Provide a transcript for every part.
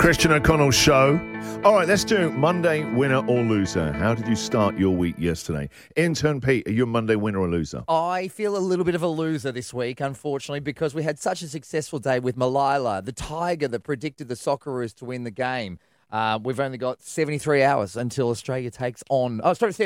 Christian O'Connell Show. All right, let's do Monday winner or loser. How did you start your week yesterday? Intern Pete, are you a Monday winner or loser? I feel a little bit of a loser this week, unfortunately, because we had such a successful day with Malila, the tiger that predicted the Socceroos to win the game. We've only got 73 hours until Australia takes on...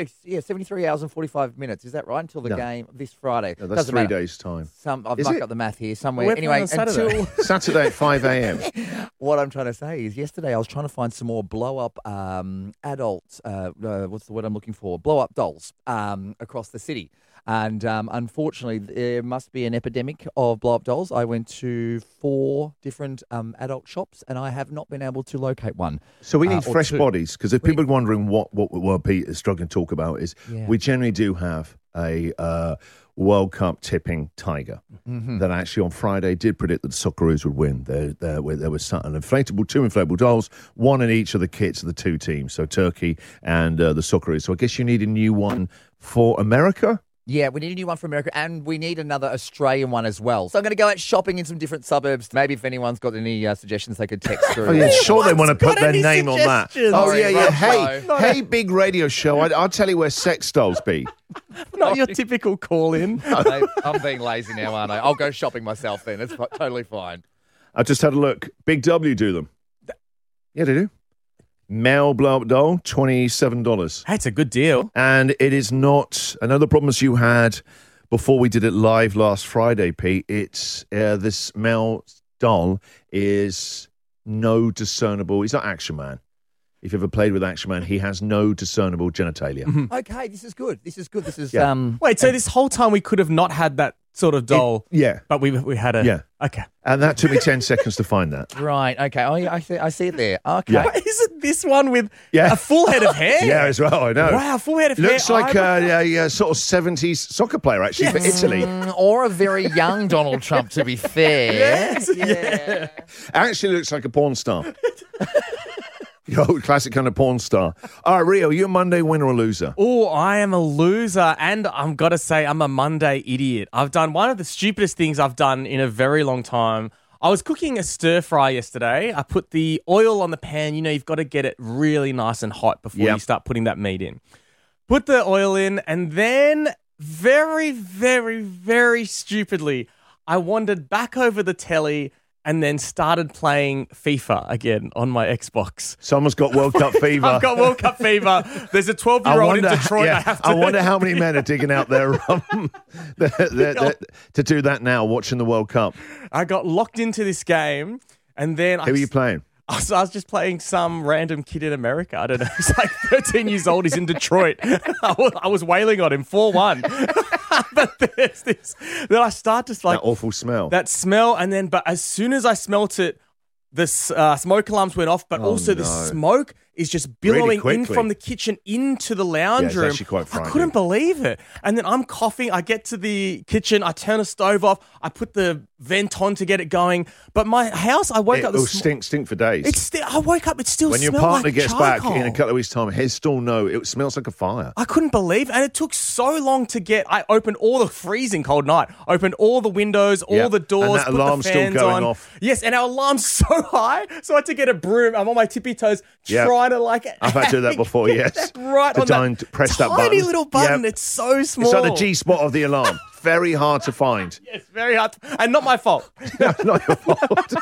73 hours and 45 minutes. Is that right? Until the game this Friday. No, that's 3 days' time. I've mucked up the math here somewhere. We're Anyway, Saturday. Saturday at 5 a.m. What I'm trying to say is yesterday I was trying to find some more blow-up adults, what's the word I'm looking for? Blow-up dolls across the city. And unfortunately, there must be an epidemic of blow-up dolls. I went to 4 different adult shops and I have not been able to locate one. So we need fresh bodies, because if people are wondering what Pete is struggling to talk about is we generally do have a World Cup tipping tiger that actually on Friday did predict that the Socceroos would win. There was two inflatable dolls, one in each of the kits of the 2 teams, so Turkey and the Socceroos. So I guess you need a new one for America? Yeah, we need a new one for America, and we need another Australian one as well. So I'm going to go out shopping in some different suburbs. Maybe if anyone's got any suggestions, they could text through. Oh, yeah, sure they want to put their name on that. Oh, Sorry, yeah. Rob, Hey, big radio show, I'll tell you where sex dolls be. Not your typical call-in. I'm being lazy now, aren't I? I'll go shopping myself then. It's totally fine. I just had a look. Big W do them. Yeah, they do. Male blow-up doll, $27. Hey, it's a good deal. And it is not... I know the problems you had before we did it live last Friday, Pete. It's this male doll is no discernible... He's not Action Man. If you've ever played with Action Man, he has no discernible genitalia. Okay, this is good. This is... Yeah. Wait, so this whole time we could have not had that sort of doll. Yeah. But we had a... Yeah. Okay. And that took me 10 seconds to find that. Right, okay. Oh, yeah, I see it there. Okay. Yeah. But is it this one with Yeah. a full head of hair? Yeah, as well, I know. Wow, full head of hair. Looks like a sort of 70s soccer player, actually, for Italy. Or a very young Donald Trump, to be fair. Yes. Yeah. Actually looks like a porn star. The old classic kind of porn star. All right, Rio, you a Monday winner or loser? Oh, I am a loser, and I've got to say I'm a Monday idiot. I've done one of the stupidest things I've done in a very long time. I was cooking a stir fry yesterday. I put the oil on the pan. You know, you've got to get it really nice and hot before you start putting that meat in. Put the oil in, and then very, very, very stupidly, I wandered back over the telly and then started playing FIFA again on my Xbox. Someone's got World Cup fever. I've got World Cup fever. There's a 12-year-old in Detroit. I wonder how many men are digging out their to do that now, watching the World Cup. I got locked into this game, and then Who are you playing? I was just playing some random kid in America. I don't know. He's like 13 years old. He's in Detroit. I was wailing on him 4-1. But there's this. Then I start to like that awful smell. That smell, but as soon as I smelt it, the smoke alarms went off. But also the smoke is just billowing in from the kitchen into the lounge room. Actually quite frightening. I couldn't believe it. And then I'm coughing. I get to the kitchen. I turn the stove off. I put the vent on to get it going. But my house, I woke up. It'll stink for days. I woke up. It still when smelled your partner like gets charcoal. back in a couple of weeks' time, he'll still know it smells like a fire. I couldn't believe, and it took so long to get. I opened all the freezing cold night. Opened all the windows, all the doors. And that alarm's put the fans still going on. off. Yes, and our alarm's so high, so I had to get a broom. I'm on my tippy toes trying to I've had to do that before. Yes, right on that press that button. tiny little button. It's so small. It's like the G spot of the alarm. Very hard to find. Yes, very hard, and not my fault. No, not your fault.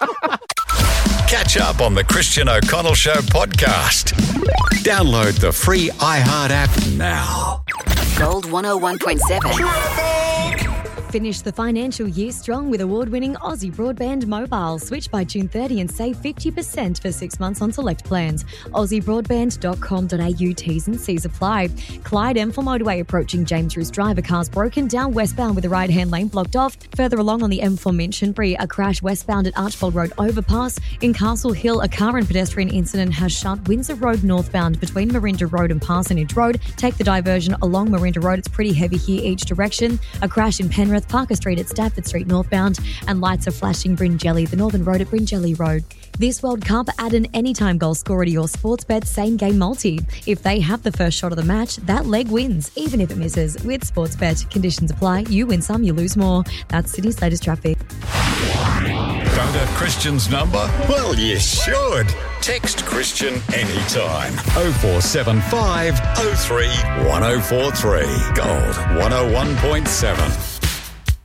Catch up on the Christian O'Connell Show podcast. Download the free iHeart app now. Gold 101.7. Finish the financial year strong with award-winning Aussie Broadband Mobile. Switch by June 30 and save 50% for 6 months on select plans. AussieBroadband.com.au. T's and C's apply. Clyde Enfield motorway approaching James Roos Drive. A car's broken down westbound with the right-hand lane blocked off. Further along on the M4 Minchinbury, a crash westbound at Archbold Road overpass. In Castle Hill, a car and pedestrian incident has shut Windsor Road northbound between Marinda Road and Parsonage Road. Take the diversion along Marinda Road. It's pretty heavy here each direction. A crash in Penrith, Parker Street at Stafford Street northbound, and lights are flashing Bringelly, the northern road at Bringelly Road. This World Cup, add an anytime goal scorer to your Sportsbet same game multi. If they have the first shot of the match, that leg wins, even if it misses. With Sportsbet, conditions apply. You win some, you lose more. That's Sydney's latest traffic. Don't have Christian's number? Well, you should. Text Christian anytime. 0475 03 1043. Gold 101.7.